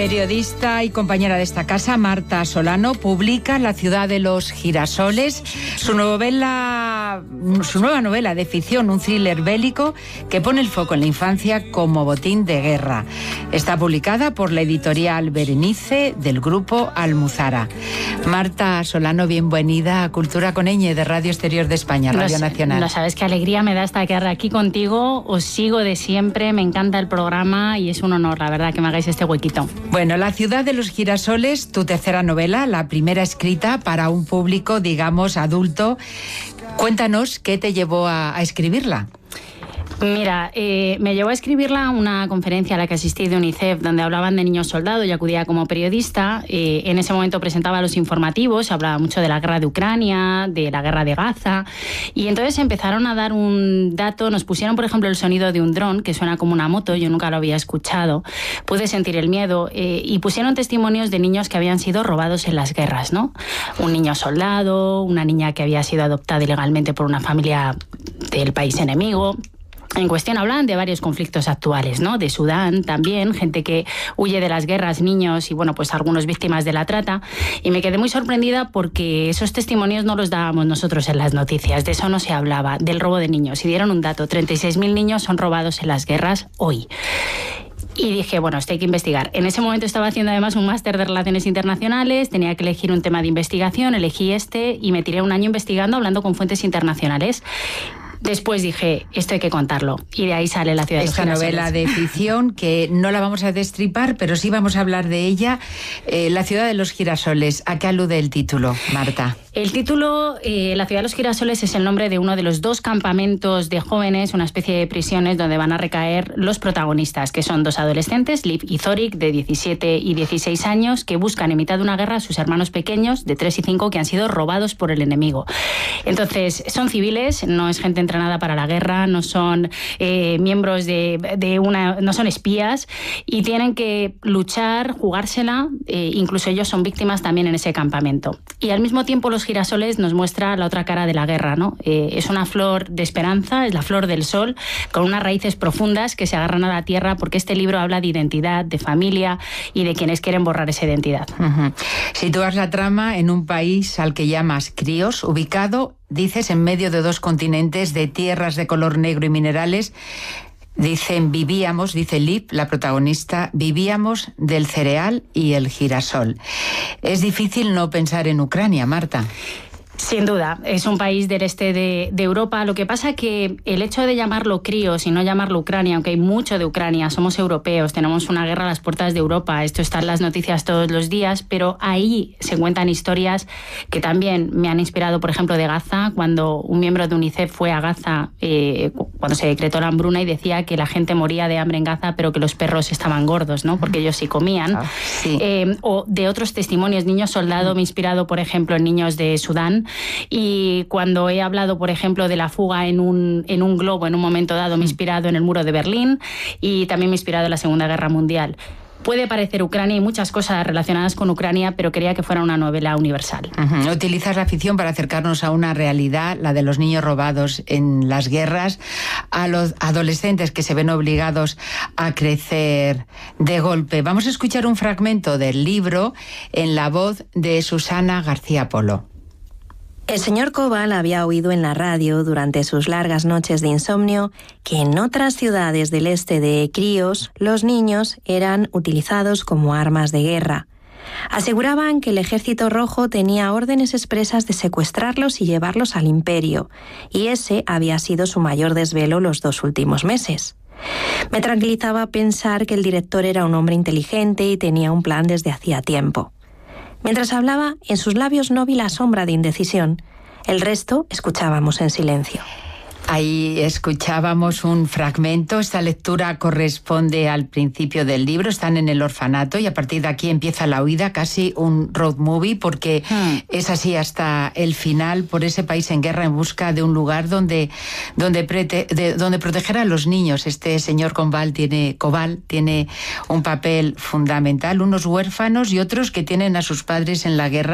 Periodista y compañera de esta casa, Marta Solano, publica La ciudad de los girasoles, su nueva novela de ficción, un thriller bélico que pone el foco en la infancia como botín de guerra. Está publicada por la editorial Berenice del grupo Almuzara. Marta Solano, bienvenida a Cultura con Ñ de Radio Exterior de España, Radio Nacional. No sabes qué alegría me da estar aquí contigo, os sigo de siempre, me encanta el programa y es un honor, la verdad, que me hagáis este huequito. Bueno, La ciudad de los girasoles, tu tercera novela, la primera escrita para un público, digamos, adulto. Cuéntanos qué te llevó a escribirla. Mira, me llevó a escribirla a una conferencia a la que asistí de UNICEF, donde hablaban de niños soldados. Yo acudía como periodista. En ese momento presentaba los informativos, hablaba mucho de la guerra de Ucrania, de la guerra de Gaza. Y entonces empezaron a dar un dato. Nos pusieron, por ejemplo, el sonido de un dron, que suena como una moto. Yo nunca lo había escuchado. Pude sentir el miedo. Y pusieron testimonios de niños que habían sido robados en las guerras, ¿no? Un niño soldado, una niña que había sido adoptada ilegalmente por una familia del país enemigo. En cuestión hablan de varios conflictos actuales, ¿no? De Sudán también, gente que huye de las guerras, niños y, bueno, pues algunos víctimas de la trata. Y me quedé muy sorprendida porque esos testimonios no los dábamos nosotros en las noticias, de eso no se hablaba, del robo de niños. Y dieron un dato, 36.000 niños son robados en las guerras hoy. Y dije, bueno, esto hay que investigar. En ese momento estaba haciendo además un máster de Relaciones Internacionales, tenía que elegir un tema de investigación, elegí este y me tiré un año investigando, hablando con fuentes internacionales. Después dije, esto hay que contarlo. Y de ahí sale La ciudad de los girasoles. Esta novela de ficción que no la vamos a destripar, pero sí vamos a hablar de ella. La ciudad de los girasoles. ¿A qué alude el título, Marta? El título, La ciudad de los girasoles, es el nombre de uno de los dos campamentos de jóvenes, una especie de prisiones donde van a recaer los protagonistas, que son dos adolescentes, Liv y Zorik, de 17 y 16 años, que buscan en mitad de una guerra a sus hermanos pequeños, de 3 y 5, que han sido robados por el enemigo. Entonces, son civiles, no es gente entrenada para la guerra, no son miembros no son espías, y tienen que luchar, jugársela, incluso ellos son víctimas también en ese campamento. Y al mismo tiempo Los girasoles nos muestra la otra cara de la guerra, ¿no? Es una flor de esperanza, es la flor del sol, con unas raíces profundas que se agarran a la tierra, porque este libro habla de identidad, de familia y de quienes quieren borrar esa identidad. Sitúas la trama en un país al que llamas Críos, ubicado, dices, en medio de dos continentes, de tierras de color negro y minerales. Dicen, vivíamos, dice Liv, la protagonista, vivíamos del cereal y el girasol. Es difícil no pensar en Ucrania, Marta. Sin duda, es un país del este de Europa. Lo que pasa que el hecho de llamarlo Críos y no llamarlo Ucrania, aunque hay mucho de Ucrania, somos europeos, tenemos una guerra a las puertas de Europa, esto está en las noticias todos los días, pero ahí se cuentan historias que también me han inspirado, por ejemplo, de Gaza, cuando un miembro de UNICEF fue a Gaza, cuando se decretó la hambruna, y decía que la gente moría de hambre en Gaza, pero que los perros estaban gordos, ¿no? Porque ellos sí comían. Sí. O de otros testimonios, niños soldado, me he inspirado, por ejemplo, en niños de Sudán. Y cuando he hablado, por ejemplo, de la fuga en un globo en un momento dado, me he inspirado en el muro de Berlín y también me he inspirado en la Segunda Guerra Mundial. Puede parecer Ucrania y muchas cosas relacionadas con Ucrania, pero quería que fuera una novela universal. Utilizas la ficción para acercarnos a una realidad, la de los niños robados en las guerras, a los adolescentes que se ven obligados a crecer de golpe. Vamos a escuchar un fragmento del libro en la voz de Susana García Polo. El señor Koval había oído en la radio durante sus largas noches de insomnio que en otras ciudades del este de Críos los niños eran utilizados como armas de guerra. Aseguraban que el Ejército Rojo tenía órdenes expresas de secuestrarlos y llevarlos al Imperio, y ese había sido su mayor desvelo los 2 últimos meses. Me tranquilizaba pensar que el director era un hombre inteligente y tenía un plan desde hacía tiempo. Mientras hablaba, en sus labios no vi la sombra de indecisión. El resto escuchábamos en silencio. Ahí escuchábamos un fragmento. Esta lectura corresponde al principio del libro. Están en el orfanato y a partir de aquí empieza la huida, casi un road movie, porque es así hasta el final, por ese país en guerra en busca de un lugar donde proteger a los niños. Este señor Koval tiene un papel fundamental, unos huérfanos y otros que tienen a sus padres en la guerra